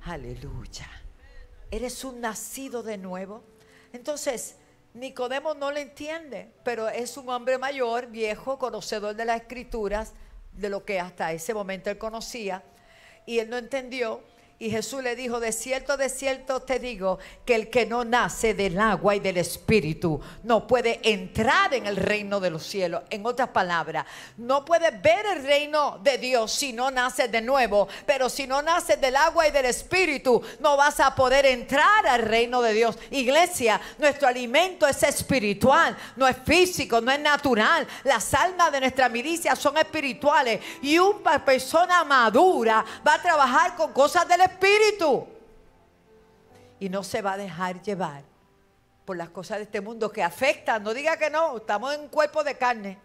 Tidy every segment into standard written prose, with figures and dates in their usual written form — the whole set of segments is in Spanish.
Aleluya. Eres un nacido de nuevo. Entonces, Nicodemo no lo entiende, pero es un hombre mayor, viejo, conocedor de las Escrituras, de lo que hasta ese momento él conocía, y él no entendió. Y Jesús le dijo: de cierto te digo, que el que no nace del agua y del Espíritu no puede entrar en el reino de los cielos. En otras palabras, no puedes ver el reino de Dios si no naces de nuevo. Pero si no naces del agua y del Espíritu, no vas a poder entrar al reino de Dios. Iglesia, nuestro alimento es espiritual, no es físico, no es natural. Las almas de nuestra milicia son espirituales, y una persona madura va a trabajar con cosas del Espíritu y no se va a dejar llevar por las cosas de este mundo que afectan. No diga que no, estamos en un cuerpo de carne.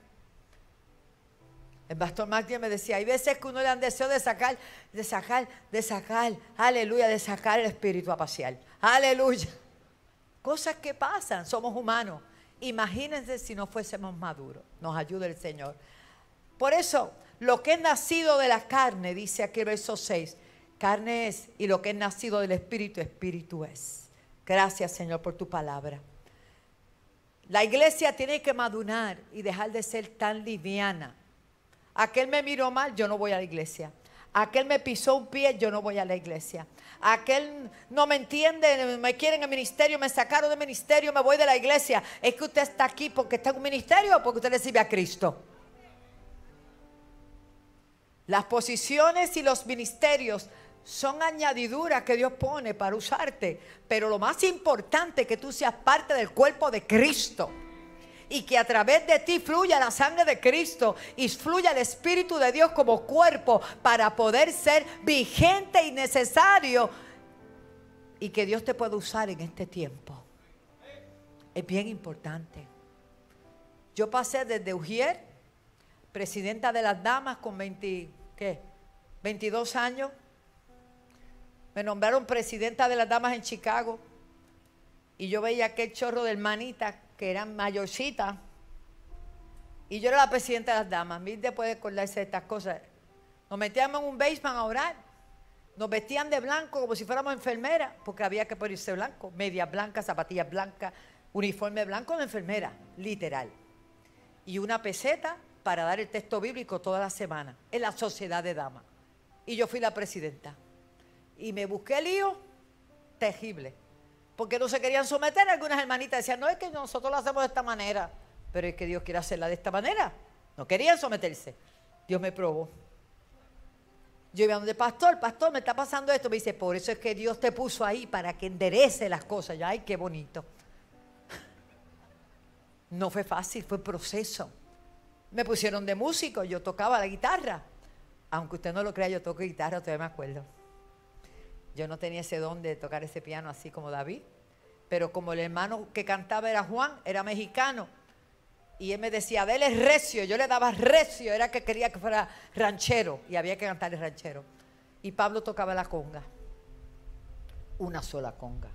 El pastor Martín me decía: hay veces que uno le dan deseo de sacar, aleluya, de sacar el espíritu a pasear. Aleluya. Cosas que pasan, somos humanos. Imagínense si no fuésemos maduros. Nos ayude el Señor. Por eso, lo que es nacido de la carne, dice aquí el verso 6, carne es, y lo que es nacido del Espíritu, Espíritu es. Gracias, Señor, por tu palabra. La iglesia tiene que madurar y dejar de ser tan liviana. Aquel me miró mal, yo no voy a la iglesia. Aquel me pisó un pie, yo no voy a la iglesia. Aquel no me entiende, me quieren en el ministerio, me sacaron del ministerio, me voy de la iglesia. Es que usted está aquí porque está en un ministerio o porque usted le sirve a Cristo. Las posiciones y los ministerios son añadiduras que Dios pone para usarte, pero lo más importante es que tú seas parte del cuerpo de Cristo y que a través de ti fluya la sangre de Cristo y fluya el Espíritu de Dios como cuerpo para poder ser vigente y necesario, y que Dios te pueda usar en este tiempo. Es bien importante. Yo pasé desde Ujier, presidenta de las damas, con 22 años. Me nombraron presidenta de las damas en Chicago, y yo veía aquel chorro de hermanitas que eran mayorcitas, y yo era la presidenta de las damas. Mirde puede acordarse de estas cosas. Nos metíamos en un basement a orar, nos vestían de blanco como si fuéramos enfermeras, porque había que ponerse blanco, medias blancas, zapatillas blancas, uniforme blanco de enfermera, literal, y una peseta para dar el texto bíblico toda la semana en la sociedad de damas. Y yo fui la presidenta. Y me busqué lío terrible, porque no se querían someter. Algunas hermanitas decían: no, es que nosotros lo hacemos de esta manera, pero es que Dios quiere hacerla de esta manera. No querían someterse. Dios me probó. Yo iba donde pastor, me está pasando esto. Me dice: por eso es que Dios te puso ahí, para que enderece las cosas. Ya, ay, qué bonito. No fue fácil, fue proceso. Me pusieron de músico, yo tocaba la guitarra. Aunque usted no lo crea, yo toco guitarra, todavía me acuerdo. Yo no tenía ese don de tocar ese piano así como David, pero como el hermano que cantaba era Juan, era mexicano, y él me decía: dele recio, yo le daba recio, era que quería que fuera ranchero, y había que cantar el ranchero. Y Pablo tocaba la conga, una sola conga.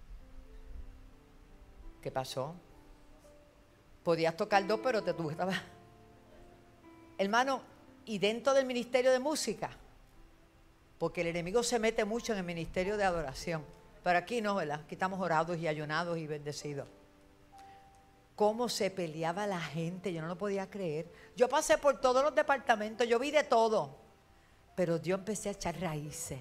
¿Qué pasó? Podías tocar dos, pero te gustaba. Hermano, y dentro del ministerio de música, porque el enemigo se mete mucho en el ministerio de adoración, pero aquí no, ¿verdad? Aquí estamos orados y ayunados y bendecidos. Cómo se peleaba la gente, yo no lo podía creer. Yo pasé por todos los departamentos, yo vi de todo, pero yo empecé a echar raíces,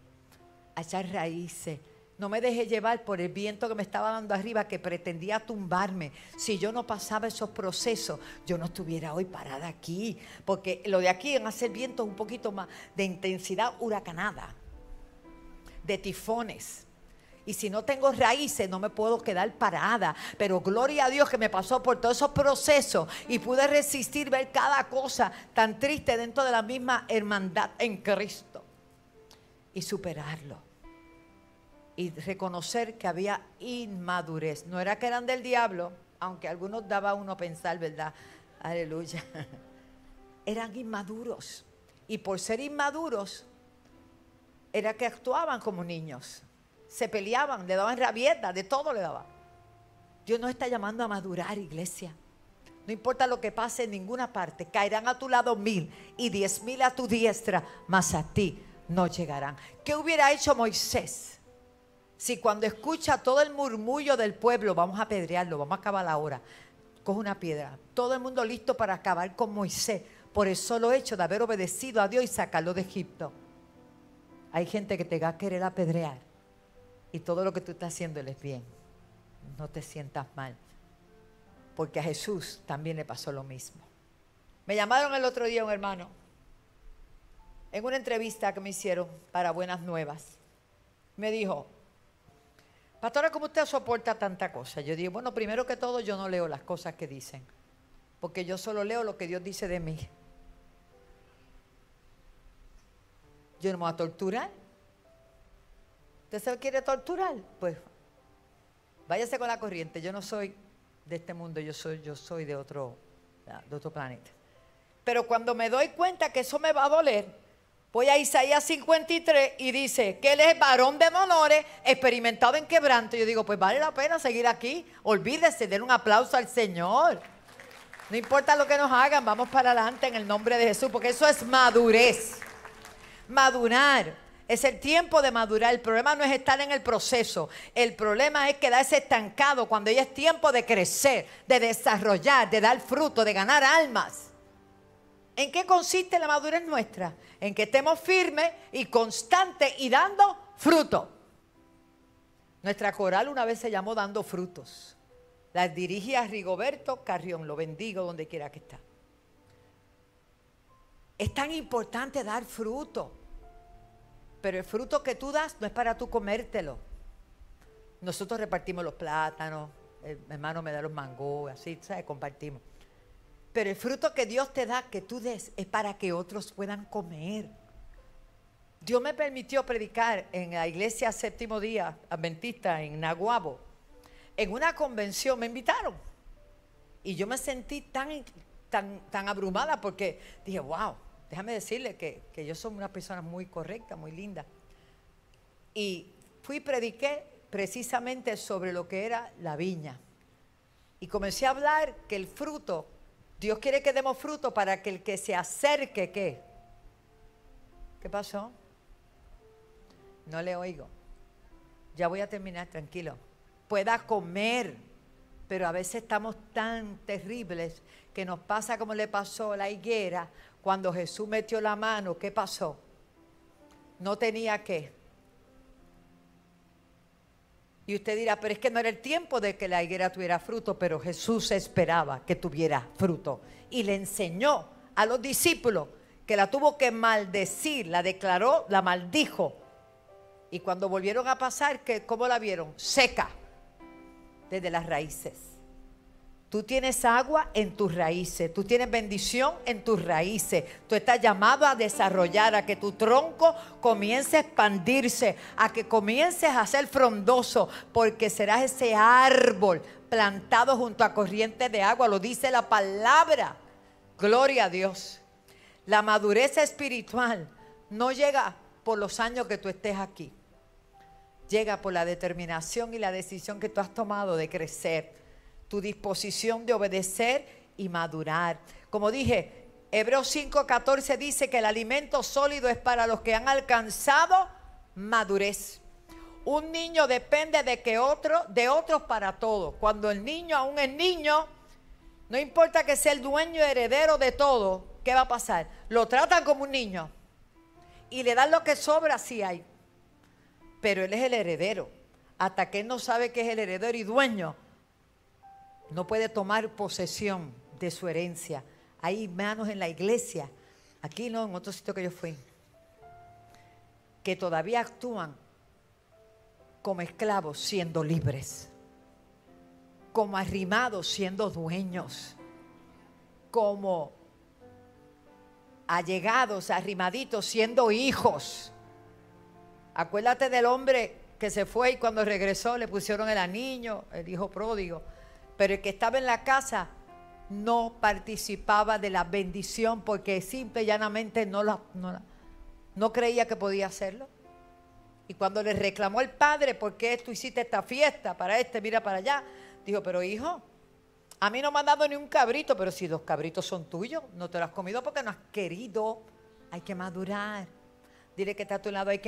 No me dejé llevar por el viento que me estaba dando arriba, que pretendía tumbarme. Si yo no pasaba esos procesos, yo no estuviera hoy parada aquí, porque lo de aquí en hacer vientos un poquito más de intensidad huracanada, de tifones. Y si no tengo raíces, no me puedo quedar parada. Pero gloria a Dios que me pasó por todos esos procesos y pude resistir, ver cada cosa tan triste dentro de la misma hermandad en Cristo y superarlo. Y reconocer que había inmadurez. No era que eran del diablo, aunque algunos daba uno a pensar, ¿verdad? Aleluya. Eran inmaduros. Y por ser inmaduros, era que actuaban como niños. Se peleaban, le daban rabietas, de todo le daban. Dios nos está llamando a madurar, iglesia. No importa lo que pase en ninguna parte. Caerán a tu lado 1000 y 10,000 a tu diestra, mas a ti no llegarán. ¿Qué hubiera hecho Moisés si cuando escucha todo el murmullo del pueblo, vamos a apedrearlo, vamos a acabar ahora, coge una piedra, todo el mundo listo para acabar con Moisés por el solo hecho de haber obedecido a Dios y sacarlo de Egipto? Hay gente que te va a querer apedrear y todo lo que tú estás haciendo es bien. No te sientas mal, porque a Jesús también le pasó lo mismo. Me llamaron el otro día un hermano en una entrevista que me hicieron para Buenas Nuevas. Me dijo: pastora, ¿cómo usted soporta tanta cosa? Yo digo, bueno, primero que todo, yo no leo las cosas que dicen, porque yo solo leo lo que Dios dice de mí. Yo no me voy a torturar. ¿Usted se quiere torturar? Pues váyase con la corriente. Yo no soy de este mundo, yo soy de otro planeta. Pero cuando me doy cuenta que eso me va a doler, voy a Isaías 53 y dice que él es varón de dolores, experimentado en quebranto. Yo digo, pues vale la pena seguir aquí. Olvídese, den un aplauso al Señor. No importa lo que nos hagan, vamos para adelante en el nombre de Jesús, porque eso es madurez. Madurar. Es el tiempo de madurar. El problema no es estar en el proceso. El problema es quedarse estancado cuando ya es tiempo de crecer, de desarrollar, de dar fruto, de ganar almas. ¿En qué consiste la madurez nuestra? En que estemos firmes y constantes y dando fruto. Nuestra coral una vez se llamó Dando Frutos. La dirigía Rigoberto Carrión, lo bendigo donde quiera que está. Es tan importante dar fruto, pero el fruto que tú das no es para tú comértelo. Nosotros repartimos los plátanos, el hermano me da los mangos, así, ¿sabes? Compartimos. Pero el fruto que Dios te da, que tú des, es para que otros puedan comer. Dios me permitió predicar en la iglesia Séptimo Día Adventista en Naguabo. En una convención me invitaron. Y yo me sentí tan abrumada porque dije, wow, déjame decirle que yo soy una persona muy correcta, muy linda. Y fui y prediqué precisamente sobre lo que era la viña. Y comencé a hablar que el fruto, Dios quiere que demos fruto para que el que se acerque, ¿qué? ¿Qué pasó? No le oigo. Ya voy a terminar, tranquilo. Pueda comer, pero a veces estamos tan terribles que nos pasa como le pasó a la higuera cuando Jesús metió la mano. ¿Qué pasó? No tenía qué. Y usted dirá, pero es que no era el tiempo de que la higuera tuviera fruto, pero Jesús esperaba que tuviera fruto. Y le enseñó a los discípulos que la tuvo que maldecir, la declaró, la maldijo. Y cuando volvieron a pasar, ¿cómo la vieron? Seca, desde las raíces. Tú tienes agua en tus raíces, tú tienes bendición en tus raíces. Tú estás llamado a desarrollar, a que tu tronco comience a expandirse, a que comiences a ser frondoso, porque serás ese árbol plantado junto a corrientes de agua. Lo dice la palabra. Gloria a Dios. La madurez espiritual no llega por los años que tú estés aquí. Llega por la determinación y la decisión que tú has tomado de crecer, tu disposición de obedecer y madurar. Como dije, Hebreos 5:14 dice que el alimento sólido es para los que han alcanzado madurez. Un niño depende de otros para todo. Cuando el niño aún es niño, no importa que sea el dueño y heredero de todo, ¿qué va a pasar? Lo tratan como un niño y le dan lo que sobra si hay. Pero él es el heredero. Hasta que él no sabe que es el heredero y dueño, no puede tomar posesión de su herencia. Hay hermanos en la iglesia, aquí no, en otro sitio que yo fui, que todavía actúan como esclavos siendo libres, como arrimados siendo dueños, como allegados, arrimaditos siendo hijos. Acuérdate del hombre que se fue y cuando regresó le pusieron el anillo, el hijo pródigo. Pero el que estaba en la casa no participaba de la bendición porque simple y llanamente no creía que podía hacerlo. Y cuando le reclamó el padre, ¿por qué tú hiciste esta fiesta para mira para allá? Dijo, pero hijo, a mí no me han dado ni un cabrito, pero si 2 cabritos son tuyos, no te los has comido porque no has querido. Hay que madurar. Dile que está a tu lado, hay que